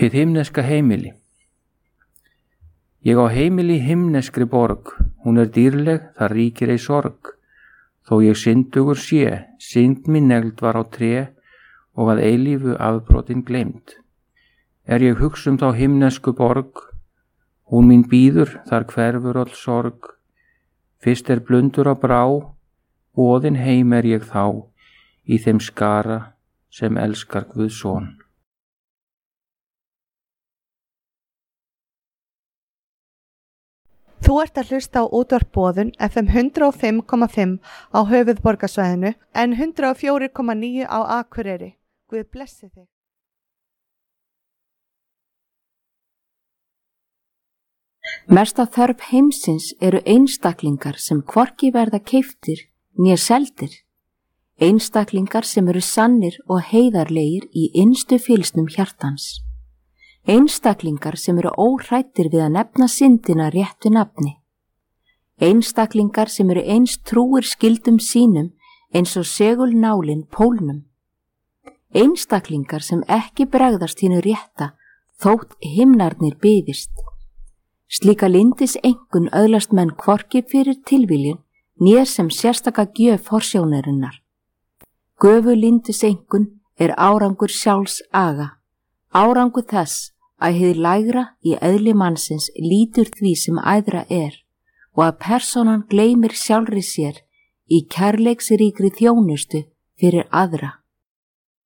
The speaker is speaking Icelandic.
Hið himneska heimili. Ég á heimili í himneskri borg, hún dýrleg, þar ríkir ei sorg. Þó ég syndugur sé, synd mín negld var á tré og að eilífu afbrotin gleymd. Ég hugsa þá himnesku borg, hún mín bíður, þar hverfur öll sorg. Fyrst blundur á brá, boðin heim ég þá, í þeim skara sem elskar Guðs son. Þú ert að hlusta á útvarp Boðun FM 105,5 á höfuðborgarsvæðinu en 104,9 á Akureyri. Guð blessi þig. Mesta þörf heimsins eru einstaklingar sem hvorki verða keyptir né seldir. Einstaklingar sem eru sannir og heiðarlegir í innstu fylgsnum hjartans. Einstaklingar sem eru óhræddir við að nefna syndina réttu nafni. Einstaklingar sem eru eins trúir skyldum sínum eins og segulnálin pólnum. Einstaklingar sem ekki bregðast hínu rétta þótt himnarnir byðist. Slíka lyndis einkunn öðlast menn hvorki fyrir tilviljun né sem sérstaka gjöf forsjónarinnar. Göfu lyndis einkunn árangur sjálfs aga. Árangur þess að hið lægra í eðli mannsins lítur því sem æðra og að persónan gleymir sjálfri sér í kærleiksríkri þjónustu fyrir aðra.